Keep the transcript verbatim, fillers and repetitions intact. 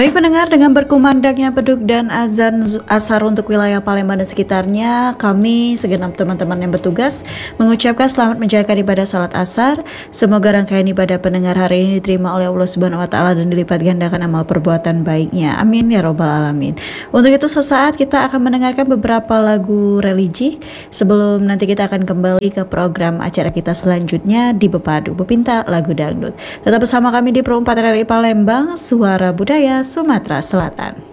Baik pendengar, dengan berkumandangnya beduk dan azan zu- asar untuk wilayah Palembang dan sekitarnya, kami segenap teman-teman yang bertugas mengucapkan selamat menjalankan ibadah salat asar. Semoga rangkaian ibadah pendengar hari ini diterima oleh Allah Subhanahu wa taala dan dilipat gandakan amal perbuatan baiknya. Amin ya robbal alamin. Untuk itu sesaat kita akan mendengarkan beberapa lagu religi sebelum nanti kita akan kembali ke program acara kita selanjutnya di Bepadu Bepinta Lagu Dangdut. Tetap bersama kami di Perempatan R I Palembang, Suara Budaya Sumatera Selatan.